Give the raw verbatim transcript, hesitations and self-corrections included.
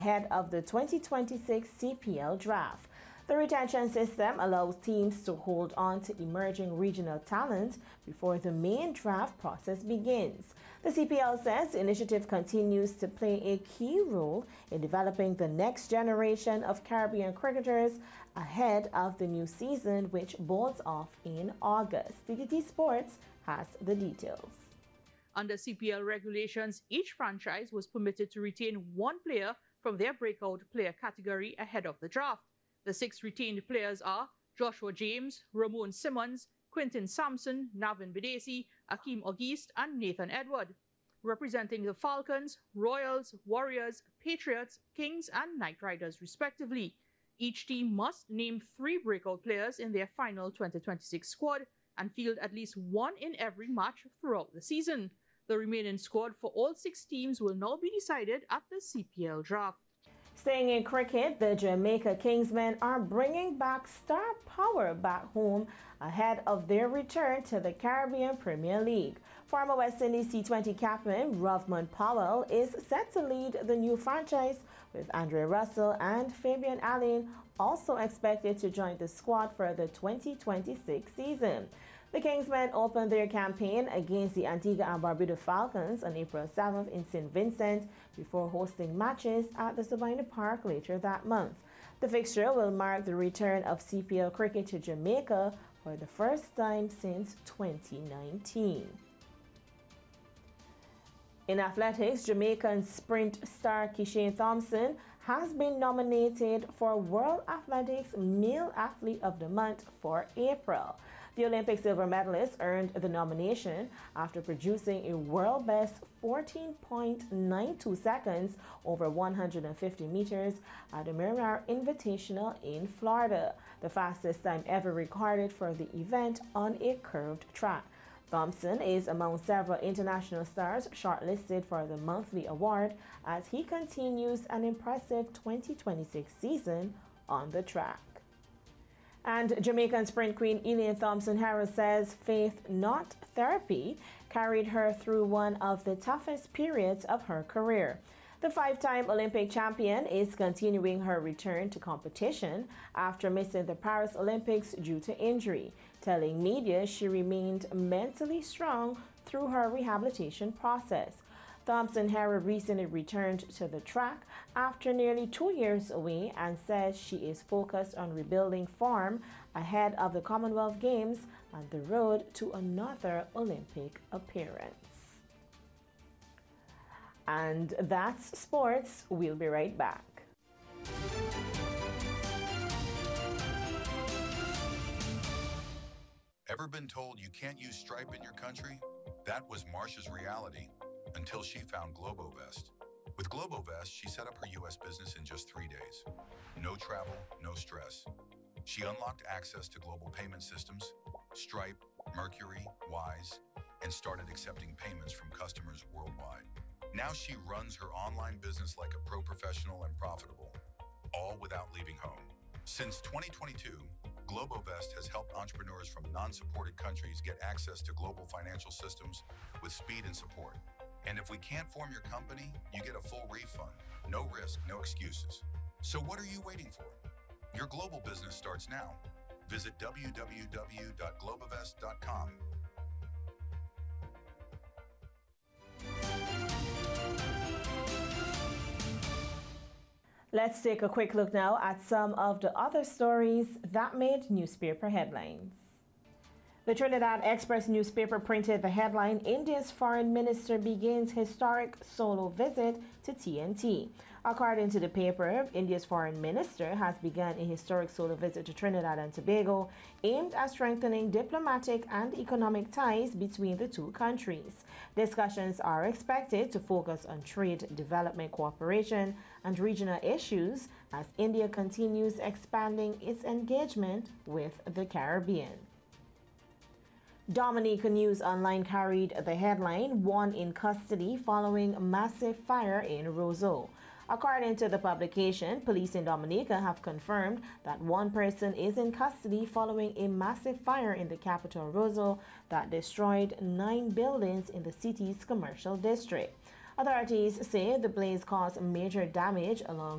ahead of the twenty twenty-six C P L draft. The retention system allows teams to hold on to emerging regional talent before the main draft process begins. The C P L says the initiative continues to play a key role in developing the next generation of Caribbean cricketers ahead of the new season, which bolts off in August. D D T Sports has the details. Under C P L regulations, each franchise was permitted to retain one player from their breakout player category ahead of the draft. The six retained players are Joshua James, Ramon Simmons, Quinton Sampson, Navin Bidesi, Akeem Auguste, and Nathan Edward. Representing the Falcons, Royals, Warriors, Patriots, Kings, and Knight Riders respectively. Each team must name three breakout players in their final twenty twenty-six squad and field at least one in every match throughout the season. The remaining squad for all six teams will now be decided at the C P L draft. Staying in cricket, the Jamaica Kingsmen are bringing back star power back home ahead of their return to the Caribbean Premier League. Former West Indies T twenty captain Rovman Powell is set to lead the new franchise, with Andre Russell and Fabian Allen also expected to join the squad for the twenty twenty-six season. The Kingsmen opened their campaign against the Antigua and Barbuda Falcons on April seventh in Saint Vincent before hosting matches at the Sabina Park later that month. The fixture will mark the return of C P L cricket to Jamaica for the first time since twenty nineteen. In athletics, Jamaican sprint star Kishane Thompson has been nominated for World Athletics Male Athlete of the Month for April. The Olympic silver medalist earned the nomination after producing a world best fourteen point nine two seconds over one hundred fifty meters at the Miramar Invitational in Florida, the fastest time ever recorded for the event on a curved track. Thompson is among several international stars shortlisted for the monthly award as he continues an impressive twenty twenty-six season on the track. And Jamaican sprint queen Elaine Thompson-Harris says faith, not therapy, carried her through one of the toughest periods of her career. The five-time Olympic champion is continuing her return to competition after missing the Paris Olympics due to injury, telling media she remained mentally strong through her rehabilitation process. Thompson-Harris recently returned to the track after nearly two years away and says she is focused on rebuilding form ahead of the Commonwealth Games and the road to another Olympic appearance. And that's sports. We'll be right back. Ever been told you can't use Stripe in your country? That was Marsha's reality until she found Globovest. With Globovest, she set up her U S business in just three days. No travel, no stress. She unlocked access to global payment systems, Stripe, Mercury, Wise, and started accepting payments from customers worldwide. Now she runs her online business like a pro professional and profitable, all without leaving home. Since twenty twenty-two, Globovest has helped entrepreneurs from non-supported countries get access to global financial systems with speed and support. And if we can't form your company, you get a full refund. No risk, no excuses. So what are you waiting for? Your global business starts now. Visit w w w dot globovest dot com. Let's take a quick look now at some of the other stories that made newspaper headlines. The Trinidad Express newspaper printed the headline, India's foreign minister begins historic solo visit to T N T. According to the paper, India's foreign minister has begun a historic solo visit to Trinidad and Tobago aimed at strengthening diplomatic and economic ties between the two countries. Discussions are expected to focus on trade, development cooperation, and regional issues as India continues expanding its engagement with the Caribbean. Dominica News Online carried the headline, One in Custody Following Massive Fire in Roseau. According to the publication, police in Dominica have confirmed that one person is in custody following a massive fire in the capital Roseau that destroyed nine buildings in the city's commercial district. Authorities say the blaze caused major damage along